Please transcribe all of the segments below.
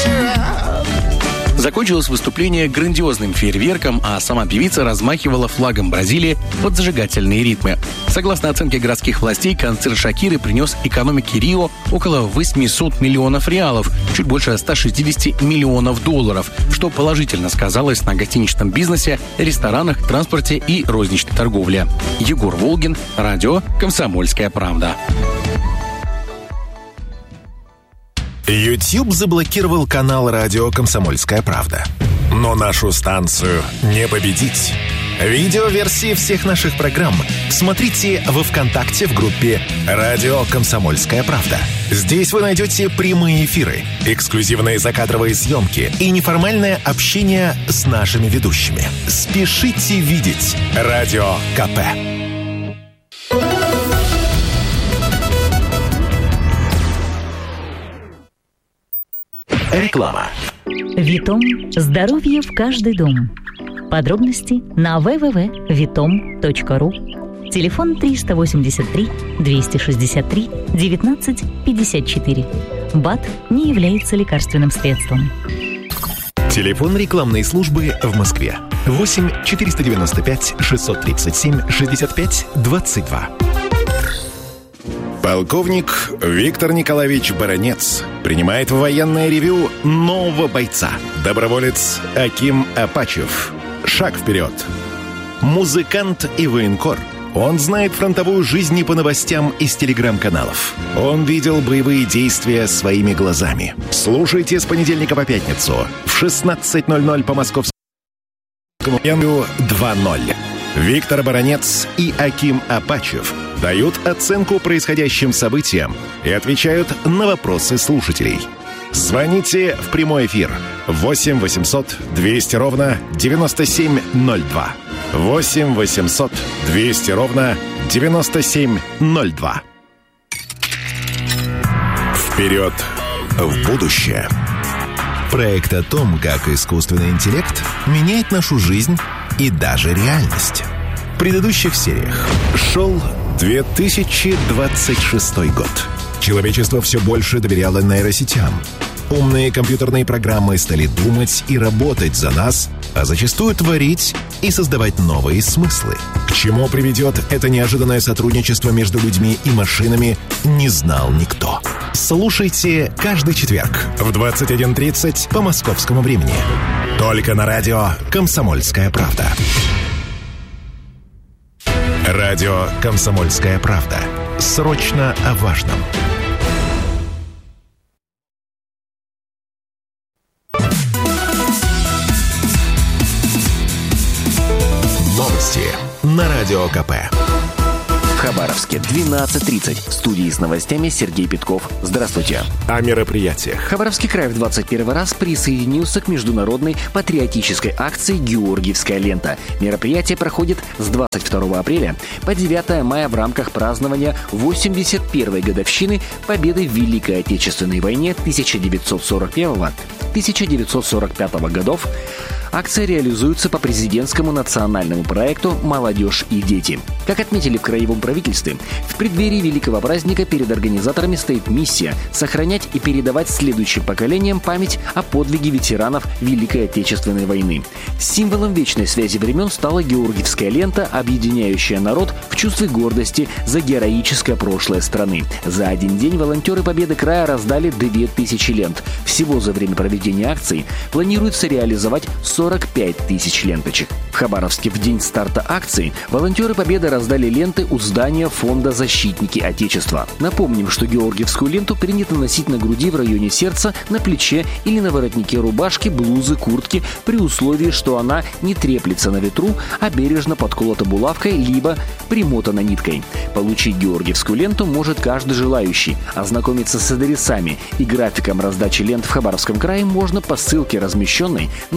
Закончилось выступление грандиозным фейерверком, а сама певица размахивала флагом Бразилии под зажигательные ритмы. Согласно оценке городских властей, концерт Шакиры принес экономике Рио около 800 миллионов реалов, чуть больше 160 миллионов долларов, что положительно сказалось на гостиничном бизнесе, ресторанах, транспорте и розничной торговле. Егор Волгин, радио «Комсомольская правда». YouTube заблокировал канал радио «Комсомольская правда». Но нашу станцию не победить. Видеоверсии всех наших программ смотрите во ВКонтакте в группе «Радио Комсомольская правда». Здесь вы найдете прямые эфиры, эксклюзивные закадровые съемки и неформальное общение с нашими ведущими. Спешите видеть Радио КП. Реклама. Витом. Здоровье в каждый дом. Подробности на www.vitom.ru. Телефон 383 263 19 54. БАД не является лекарственным средством. Телефон рекламной службы в Москве. 8 495 637 65 22. Полковник Виктор Николаевич Баранец принимает в военное ревью нового бойца. Доброволец Аким Апачев. Шаг вперед. Музыкант и военкор. Он знает фронтовую жизнь не по новостям из телеграм-каналов. Он видел боевые действия своими глазами. Слушайте с понедельника по пятницу в 16:00 по московскому 2:0. Виктор Баранец и Аким Апачев дают оценку происходящим событиям и отвечают на вопросы слушателей. Звоните в прямой эфир 8 800 200 ровно 9702. 8 800 200 ровно 9702. Вперед в будущее. Проект о том, как искусственный интеллект меняет нашу жизнь и даже реальность. В предыдущих сериях шел 2026 год. Человечество все больше доверяло нейросетям. Умные компьютерные программы стали думать и работать за нас, а зачастую творить и создавать новые смыслы. К чему приведет это неожиданное сотрудничество между людьми и машинами, не знал никто. Слушайте каждый четверг в 21:30 по московскому времени. Только на радио «Комсомольская правда». Радио «Комсомольская правда». Срочно о важном. Новости на Радио КП. В Хабаровске 12:30. В студии с новостями Сергей Петков. Здравствуйте. О мероприятиях. Хабаровский край в 21 раз присоединился к международной патриотической акции «Георгиевская лента». Мероприятие проходит с 22 апреля по 9 мая в рамках празднования 81-й годовщины победы в Великой Отечественной войне 1941-1945 годов. Акция реализуется по президентскому национальному проекту «Молодежь и дети». Как отметили в краевом правительстве, в преддверии великого праздника перед организаторами стоит миссия сохранять и передавать следующим поколениям память о подвиге ветеранов Великой Отечественной войны. Символом вечной связи времен стала Георгиевская лента, объединяющая народ в чувстве гордости за героическое прошлое страны. За один день волонтеры Победы края раздали 2000 лент. Всего за время проведения акции планируется реализовать 45 тысяч ленточек. В Хабаровске в день старта акции волонтеры Победы раздали ленты у здания фонда «Защитники Отечества». Напомним, что георгиевскую ленту принято носить на груди в районе сердца, на плече или на воротнике рубашки, блузы, куртки, при условии, что она не треплется на ветру, а бережно подколота булавкой либо примотана ниткой. Получить георгиевскую ленту может каждый желающий. Ознакомиться с адресами и графиком раздачи лент в Хабаровском крае можно по ссылке, размещенной на официальном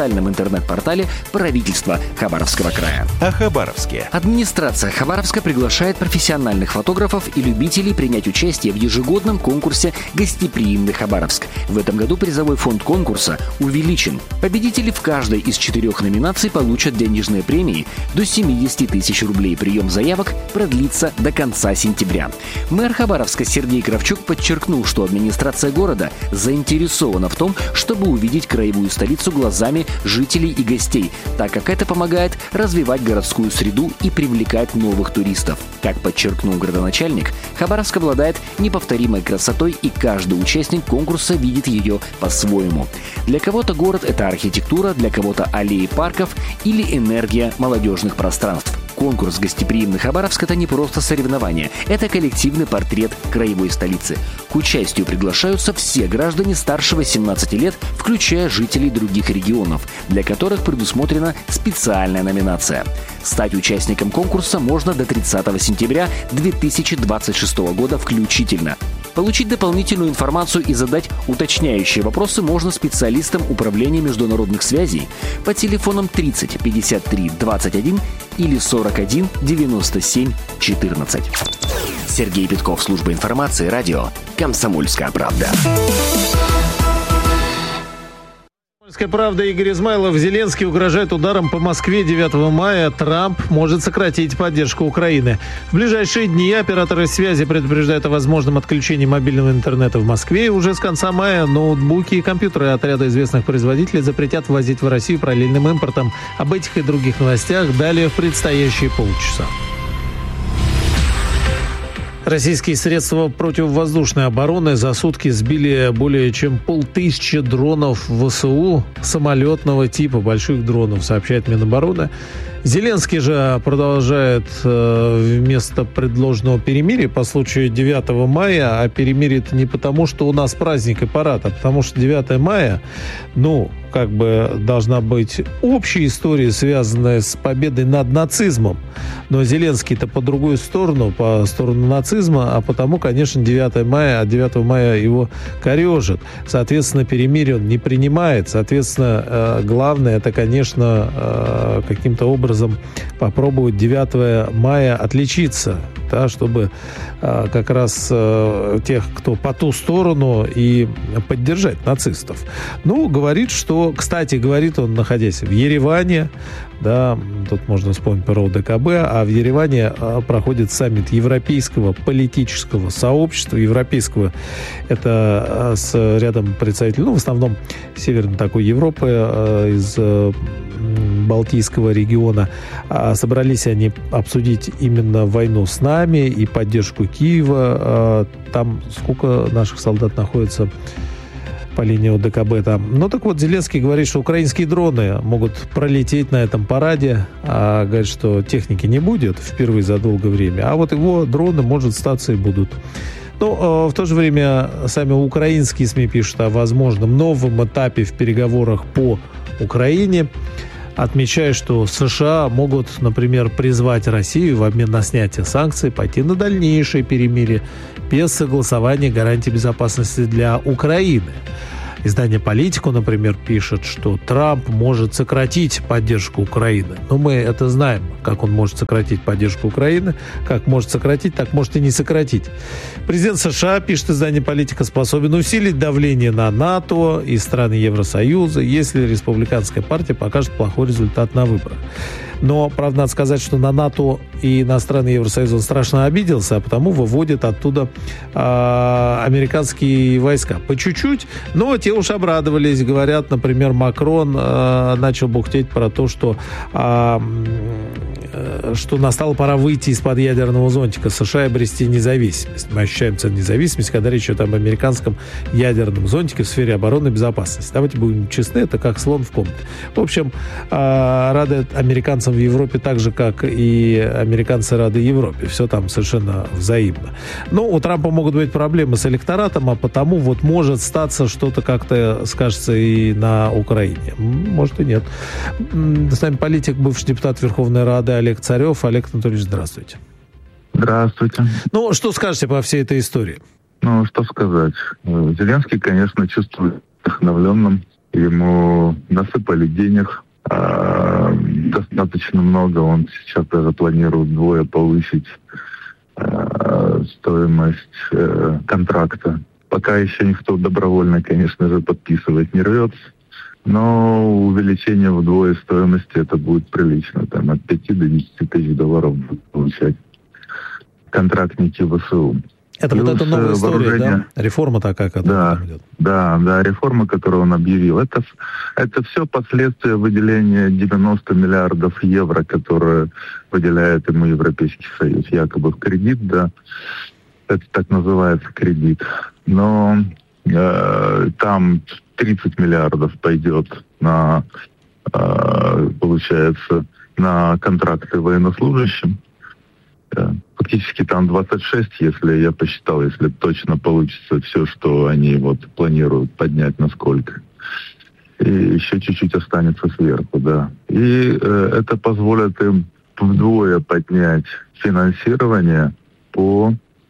официальном интернет-портале правительства Хабаровского края. О Хабаровске. Администрация Хабаровска приглашает профессиональных фотографов и любителей принять участие в ежегодном конкурсе «Гостеприимный Хабаровск». В этом году призовой фонд конкурса увеличен. Победители в каждой из 4 номинаций получат денежные премии до 70 тысяч рублей. Прием заявок продлится до конца сентября. Мэр Хабаровска Сергей Кравчук подчеркнул, что администрация города заинтересована в том, чтобы увидеть краевую столицу глазами жителей и гостей, так как это помогает развивать городскую среду и привлекать новых туристов. Как подчеркнул градоначальник, Хабаровск обладает неповторимой красотой, и каждый участник конкурса видит ее по-своему. Для кого-то город – это архитектура, для кого-то аллеи парков или энергия молодежных пространств. Конкурс «Гостеприимный Хабаровск» — это не просто соревнование, это коллективный портрет краевой столицы. К участию приглашаются все граждане старше 18 лет, включая жителей других регионов, для которых предусмотрена специальная номинация. Стать участником конкурса можно до 30 сентября 2026 года включительно. Получить дополнительную информацию и задать уточняющие вопросы можно специалистам Управления международных связей по телефонам 30 53 21 или 41 97 14. Сергей Петков, служба информации, радио «Комсомольская правда». «Комсомольская правда», Игорь Измайлов. Зеленский угрожает ударом по Москве 9 мая. Трамп может сократить поддержку Украины. В ближайшие дни операторы связи предупреждают о возможном отключении мобильного интернета в Москве. И уже с конца мая ноутбуки и компьютеры от ряда известных производителей запретят ввозить в Россию параллельным импортом. Об этих и других новостях далее в предстоящие полчаса. Российские средства противовоздушной обороны за сутки сбили более чем 1500 дронов ВСУ самолетного типа, больших дронов, сообщает Минобороны. Зеленский же продолжает вместо предложенного перемирия по случаю 9 мая, а перемирие это не потому, что у нас праздник и парад, а потому что 9 мая, должна быть общая история, связанная с победой над нацизмом. Но Зеленский-то по другую сторону, по сторону нацизма, а потому, конечно, 9 мая его корежит. Соответственно, перемирие он не принимает. Соответственно, главное, это, конечно, каким-то образом попробовать 9 мая отличиться, да, чтобы как раз тех, кто по ту сторону, и поддержать нацистов. Говорит он, находясь в Ереване, да, тут можно вспомнить про ОДКБ, а в Ереване проходит саммит Европейского политического сообщества, европейского, это с рядом представителей, в основном Северной такой Европы, из Балтийского региона. Собрались они обсудить именно войну с нами и поддержку Киева. Там сколько наших солдат находится по линии ОДКБ там. Зеленский говорит, что украинские дроны могут пролететь на этом параде, а говорит, что техники не будет впервые за долгое время, а вот его дроны, может, статься и будут. В то же время сами украинские СМИ пишут о возможном новом этапе в переговорах по Украине, отмечая, что США могут, например, призвать Россию в обмен на снятие санкций пойти на дальнейшее перемирие без согласования гарантий безопасности для Украины. Издание «Политику», например, пишет, что Трамп может сократить поддержку Украины. Но мы это знаем, как он может сократить поддержку Украины. Как может сократить, так может и не сократить. Президент США, пишет издание «Политика», способен усилить давление на НАТО и страны Евросоюза, если республиканская партия покажет плохой результат на выборах. Но, правда, надо сказать, что на НАТО и на страны Евросоюза он страшно обиделся, а потому выводит оттуда американские войска. По чуть-чуть, но те уж обрадовались. Говорят, например, Макрон начал бухтеть про то, что настала пора выйти из-под ядерного зонтика США и обрести независимость. Мы ощущаем цену независимости, когда речь идет об американском ядерном зонтике в сфере обороны и безопасности. Давайте будем честны, это как слон в комнате. В общем, рады американцам в Европе так же, как и американцы рады Европе. Все там совершенно взаимно. Но у Трампа могут быть проблемы с электоратом, а потому может статься что-то как-то скажется и на Украине. Может и нет. С нами политик, бывший депутат Верховной Рады Олег Царев. Олег Анатольевич, здравствуйте. Здравствуйте. Что скажете по всей этой истории? Что сказать. Зеленский, конечно, чувствует вдохновленным ему насыпали денег достаточно много. Он сейчас даже планирует вдвое повысить стоимость контракта. Пока еще никто добровольно, конечно же, подписывать не рвется. Но увеличение вдвое стоимости это будет прилично. Там от 5 до 10 тысяч долларов будут получать контрактники ВСУ. Это плюс вот эта новая история, да? Реформа такая, которая там идет. Да, реформа, которую он объявил. Это все последствия выделения 90 миллиардов евро, которые выделяет ему Европейский Союз. Якобы в кредит, да. Это так называется кредит. Но там 30 миллиардов пойдет на, получается, на контракты военнослужащим. Фактически там 26, если я посчитал, если точно получится все, что они вот планируют поднять на сколько. И еще чуть-чуть останется сверху, да. И это позволит им вдвое поднять финансирование по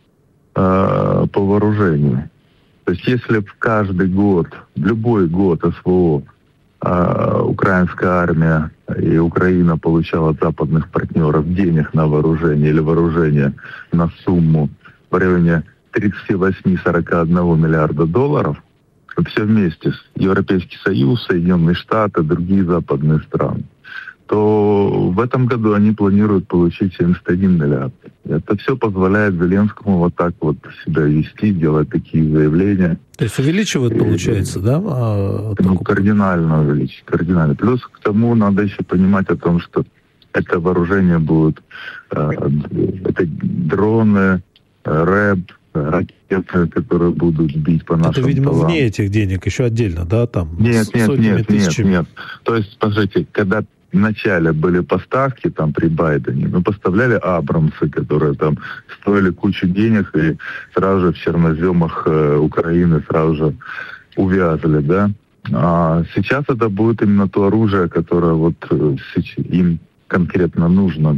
вооружению. То есть если в каждый год, в любой год СВО украинская армия и Украина получала от западных партнеров денег на вооружение или вооружение на сумму в районе 38-41 миллиарда долларов, все вместе, Европейский Союз, Соединенные Штаты, другие западные страны, то в этом году они планируют получить 71 миллиард. Это все позволяет Зеленскому вот так вот себя вести, делать такие заявления. То есть увеличивают, получается, да? Кардинально увеличить, кардинально. Плюс к тому надо еще понимать о том, что это вооружение будут, это дроны, рэб, ракеты, которые будут бить по нашим Это, видимо, тылам. вне этих денег, еще отдельно, да? Там Нет. То есть, посмотрите, когда вначале были поставки там при Байдене, мы поставляли Абрамсы, которые там стоили кучу денег и сразу же в черноземах Украины сразу же увязали, да. А сейчас это будет именно то оружие, которое вот им конкретно нужно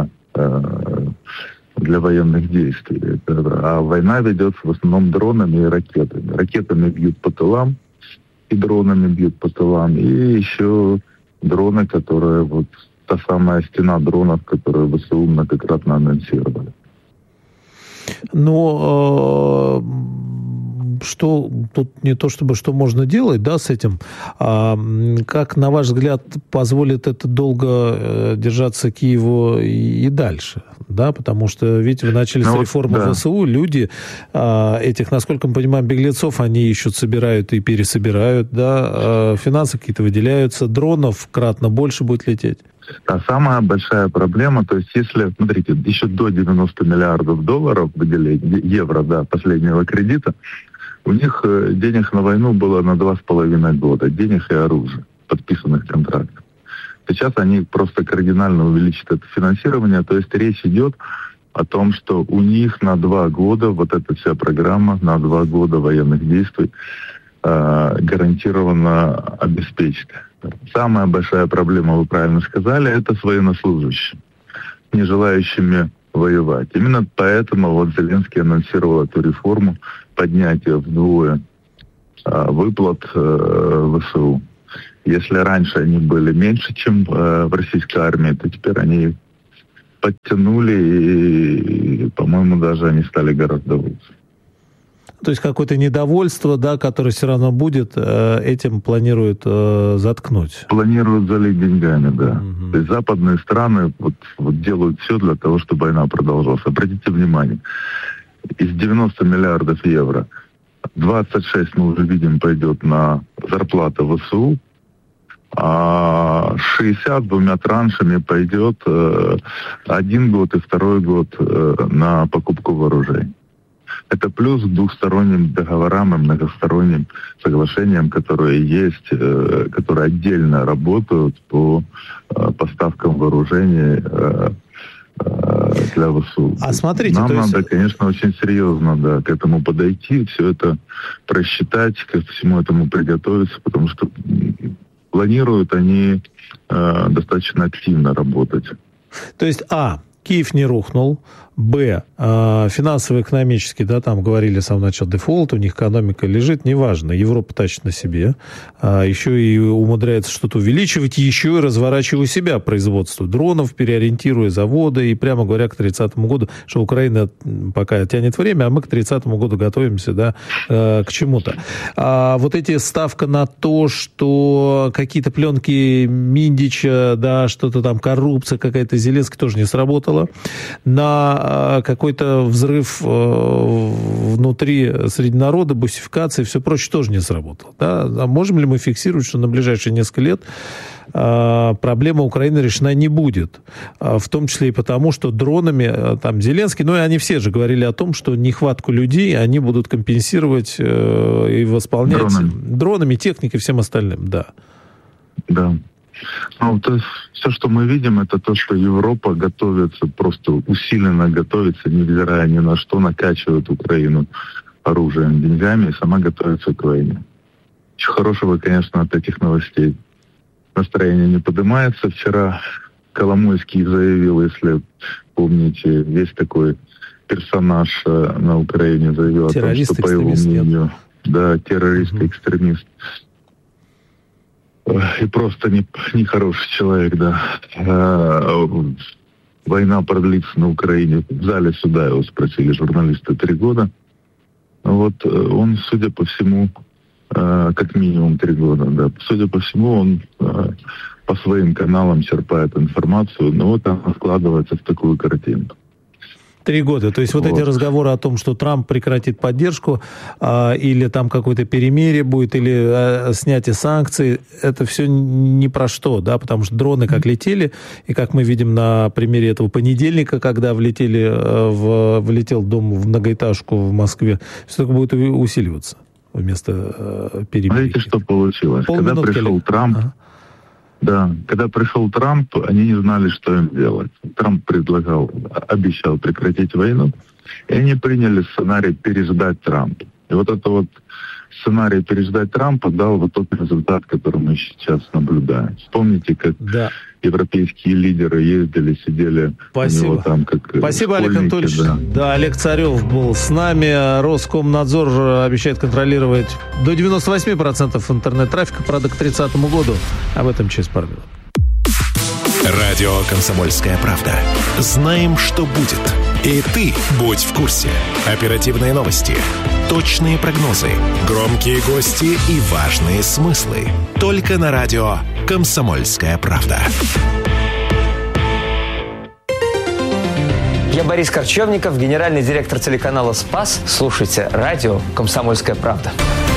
для военных действий. А война ведется в основном дронами и ракетами. Ракетами бьют по тылам, и дронами бьют по тылам, и еще дроны, которые вот та самая стена дронов, которую ВСУ многократно анонсировали. Но что тут не то чтобы что можно делать, да, с этим, как, на ваш взгляд, позволит это долго держаться Киеву и дальше, да, потому что, видите, вы начали с реформы ВСУ, люди этих, насколько мы понимаем, беглецов они ищут, собирают и пересобирают, да, финансы какие-то выделяются, дронов кратно больше будет лететь. А самая большая проблема, то есть если, смотрите, еще до 90 миллиардов долларов выделения, евро, да, последнего кредита, у них денег на войну было на 2,5 года, денег и оружия, подписанных контрактов. Сейчас они просто кардинально увеличат это финансирование, то есть речь идет о том, что у них на 2 года, вот эта вся программа, на 2 года военных действий гарантированно обеспечит. Самая большая проблема, вы правильно сказали, это с военнослужащими, не желающими воевать. Именно поэтому вот Зеленский анонсировал эту реформу, поднятие вдвое выплат ВСУ. Если раньше они были меньше, чем в российской армии, то теперь они подтянули и, по-моему, даже они стали гораздо лучше. То есть какое-то недовольство, да, которое все равно будет, этим планируют заткнуть? Планируют залить деньгами, да. Угу. То есть западные страны вот делают все для того, чтобы война продолжалась. Обратите внимание, из 90 миллиардов евро 26, мы уже видим, пойдет на зарплаты ВСУ, а 60 2 траншами пойдет 1 год и 2 год на покупку вооружений. Это плюс к двухсторонним договорам и многосторонним соглашениям, которые есть, которые отдельно работают по поставкам вооружений для ВСУ. А смотрите, нам надо, конечно, очень серьезно к этому подойти, все это просчитать, ко всему этому приготовиться, потому что планируют они достаточно активно работать. То есть, Киев не рухнул, Б. Финансово-экономически, да, там говорили с самого начала дефолт, у них экономика лежит, неважно, Европа тащит на себе, еще и умудряется что-то увеличивать, еще и разворачивая себя производство дронов, переориентируя заводы, и прямо говоря, к 30-му году, что Украина пока тянет время, а мы к 30-му году готовимся, да, к чему-то. Вот эти ставка на то, что какие-то пленки Миндича, да, что-то там, коррупция какая-то, Зеленский тоже не сработала, на какой-то взрыв внутри среди народа, бусификация и все прочее тоже не сработало. Да? А можем ли мы фиксировать, что на ближайшие несколько лет проблема Украины решена не будет? В том числе и потому, что дронами, там Зеленский, ну и они все же говорили о том, что нехватку людей они будут компенсировать и восполнять дронами, техникой и всем остальным. Да. Да. Ну, то есть все, что мы видим, это то, что Европа готовится, просто усиленно готовится, невзирая ни на что, накачивает Украину оружием, деньгами, и сама готовится к войне. Ничего хорошего, конечно, от этих новостей. Настроение не поднимается. Вчера Коломойский заявил, если помните, есть такой персонаж на Украине, заявил о том, что, по его мнению, да, террорист-экстремист. И просто нехороший человек, да. Война продлится на Украине. В зале суда его спросили журналисты 3 года. Вот он, судя по всему, как минимум 3 года, да. Судя по всему, он по своим каналам черпает информацию, но вот она складывается в такую картину. 3 года. То есть вот эти разговоры о том, что Трамп прекратит поддержку, или там какое-то перемирие будет, или снятие санкций, это все ни про что, да, потому что дроны как летели, и как мы видим на примере этого понедельника, когда влетел дом в многоэтажку в Москве, все это будет усиливаться вместо перемирия. Знаете, что получилось? Когда пришел Трамп, да, когда пришел Трамп, они не знали, что им делать. Трамп обещал прекратить войну, и они приняли сценарий переждать Трампа. И вот это вот сценарий переждать Трампа дал вот тот результат, который мы сейчас наблюдаем. Вспомните, как европейские лидеры ездили, сидели у него там как Спасибо, Олег Анатольевич. Да, Олег Царев был с нами. Роскомнадзор обещает контролировать до 98% интернет-трафика, правда, к 30 году. Об этом через пару минут. Радио «Комсомольская правда». Знаем, что будет. И ты будь в курсе. Оперативные новости, точные прогнозы, громкие гости и важные смыслы. Только на радио «Комсомольская правда». Я Борис Корчевников, генеральный директор телеканала «Спас». Слушайте радио «Комсомольская правда».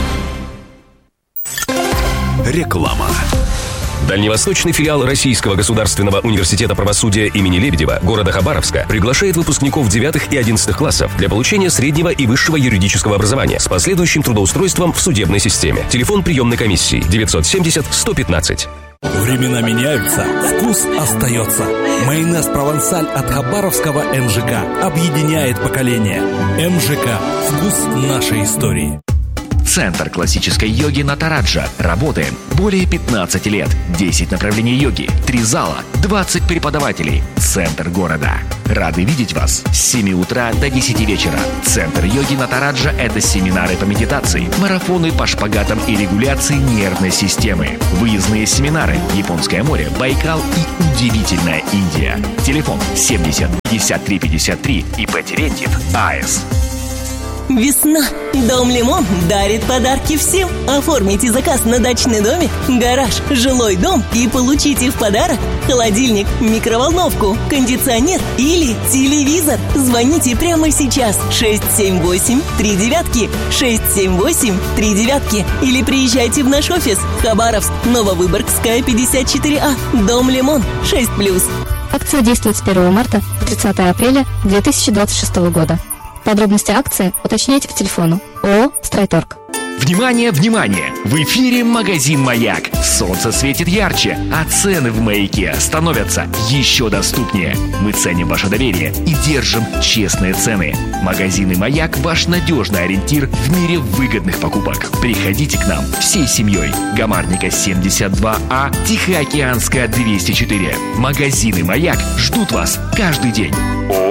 Реклама. Дальневосточный филиал Российского государственного университета правосудия имени Лебедева города Хабаровска приглашает выпускников 9 и 11 классов для получения среднего и высшего юридического образования с последующим трудоустройством в судебной системе. Телефон приемной комиссии 970-115. Времена меняются, вкус остается. Майонез «Провансаль» от хабаровского МЖК объединяет поколения. МЖК – вкус нашей истории. Центр классической йоги Натараджа. Работаем более 15 лет. 10 направлений йоги, 3 зала, 20 преподавателей. Центр города. Рады видеть вас с 7 утра до 10 вечера. Центр йоги Натараджа – это семинары по медитации, марафоны по шпагатам и регуляции нервной системы, выездные семинары, Японское море, Байкал и удивительная Индия. Телефон 70 53 53 ИП Терентьев АС. Весна. Дом Лимон дарит подарки всем. Оформите заказ на дачный домик, гараж, жилой дом и получите в подарок холодильник, микроволновку, кондиционер или телевизор. Звоните прямо сейчас 678-39, 678-39 или приезжайте в наш офис Хабаровск, Нововыборгская, 54А, Дом Лимон, 6+. Акция действует с 1 марта по 30 апреля 2026 года. Подробности акции уточняйте по телефону ООО «Стройторг». Внимание, внимание! В эфире магазин «Маяк». Солнце светит ярче, а цены в «Маяке» становятся еще доступнее. Мы ценим ваше доверие и держим честные цены. Магазины «Маяк» – ваш надежный ориентир в мире выгодных покупок. Приходите к нам всей семьей. Гамарника 72А, Тихоокеанская 204. Магазины «Маяк» ждут вас каждый день. ООО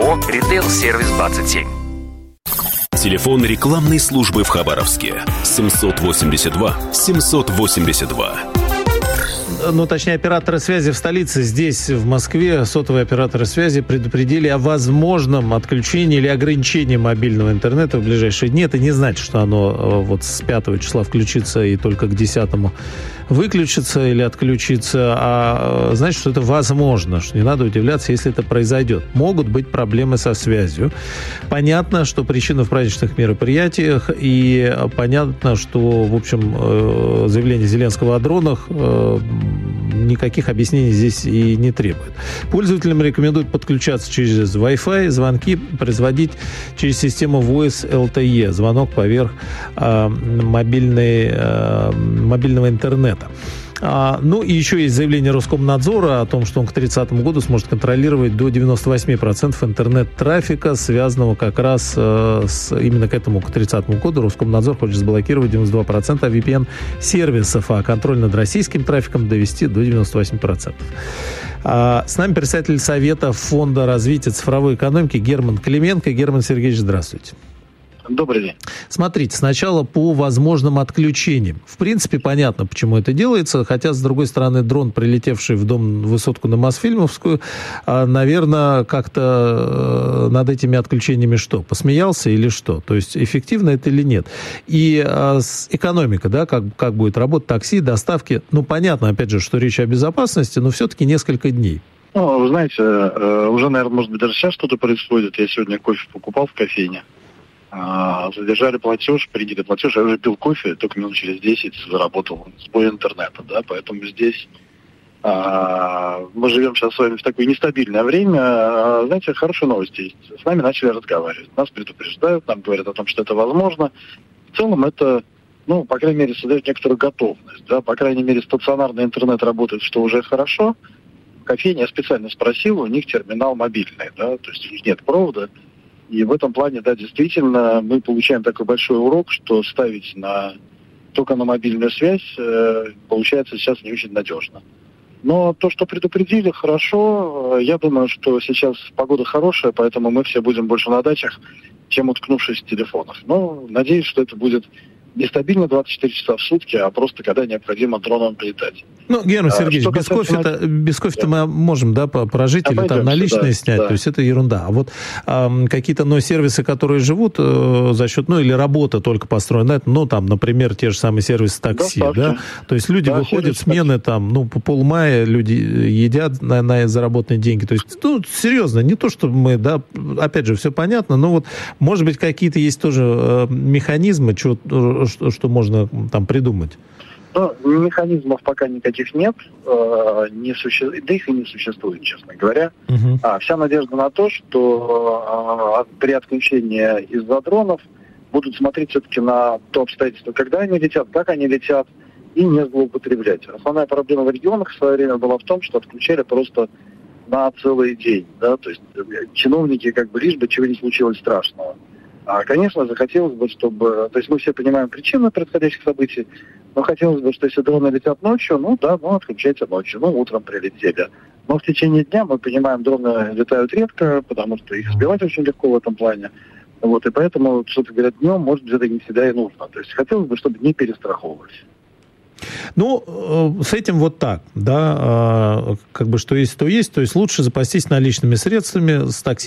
ООО «Ритейл Сервис 27». Телефон рекламной службы в Хабаровске 782 782. Ну, точнее, операторы связи в столице, здесь, в Москве, сотовые операторы связи предупредили о возможном отключении или ограничении мобильного интернета в ближайшие дни. Это не значит, что оно вот с 5 числа включится и только к 10 выключится или отключится, а значит, что это возможно, что не надо удивляться, если это произойдет. Могут быть проблемы со связью. Понятно, что причина в праздничных мероприятиях, и понятно, что, в общем, заявление Зеленского о дронах никаких объяснений здесь и не требует. Пользователям рекомендуют подключаться через Wi-Fi, звонки производить через систему Voice LTE, звонок поверх мобильного интернета. Ну и еще есть заявление Роскомнадзора о том, что он к 30 году сможет контролировать до 98% интернет-трафика, связанного как раз именно к 30 году. Роскомнадзор хочет заблокировать 92% VPN-сервисов, а контроль над российским трафиком довести до 98%. С нами представитель Совета Фонда развития цифровой экономики Герман Клименко. Герман Сергеевич, здравствуйте. Добрый день. Смотрите, сначала по возможным отключениям. В принципе, понятно, почему это делается, хотя, с другой стороны, дрон, прилетевший в дом высотку на Мосфильмовскую, наверное, как-то над этими отключениями что, посмеялся или что? То есть, эффективно это или нет? И экономика, да, как будет работать такси, доставки, ну, понятно, опять же, что речь о безопасности, но все-таки несколько дней. Ну, вы знаете, уже, наверное, может быть, даже сейчас что-то происходит. Я сегодня кофе покупал в кофейне. Задержали платеж, приняли платеж, я уже пил кофе, только минут через 10 заработал сбой интернета, да, поэтому здесь мы живем сейчас с вами в такое нестабильное время. Знаете, хорошие новости есть. С нами начали разговаривать, нас предупреждают, нам говорят о том, что это возможно. В целом это, ну, по крайней мере, создает некоторую готовность, да, по крайней мере, стационарный интернет работает, что уже хорошо. В кофейне я специально спросил, у них терминал мобильный, да, то есть у них нет провода. И в этом плане, да, действительно, мы получаем такой большой урок, что ставить только на мобильную связь получается сейчас не очень надежно. Но то, что предупредили, хорошо. Я думаю, что сейчас погода хорошая, поэтому мы все будем больше на дачах, чем уткнувшись в телефонах. Но надеюсь, что это будет нестабильно 24 часа в сутки, а просто когда необходимо дроном прилетать. Ну, Герман Сергеевич, без кофе-то мы можем, да, прожить или там наличные снять, да. То есть это ерунда. А вот какие-то сервисы, которые живут за счет, или работа только построена, это, там, например, те же самые сервисы такси, да? То есть люди выходят, смены там, по полмая, люди едят на заработанные деньги. То есть, серьезно, не то, чтобы мы, да, опять же, все понятно, но вот, может быть, какие-то есть тоже механизмы, что можно там придумать? Механизмов пока никаких нет, да их и не существует, честно говоря. Вся надежда на то, что при отключении из-за дронов будут смотреть все-таки на то обстоятельство, когда они летят, как они летят, и не злоупотреблять. Основная проблема в регионах в свое время была в том, что отключали просто на целый день, да, то есть чиновники лишь бы чего не случилось страшного. Конечно, захотелось бы, чтобы... То есть мы все понимаем причины происходящих событий, но хотелось бы, что если дроны летят ночью, отключайте ночью, утром прилетели. Но в течение дня, мы понимаем, дроны летают редко, потому что их сбивать очень легко в этом плане. И поэтому, что-то говорят, днем, может быть, это не всегда и нужно. То есть хотелось бы, чтобы не перестраховывались. С этим вот так, да, что есть, то есть. То есть лучше запастись наличными средствами, с такси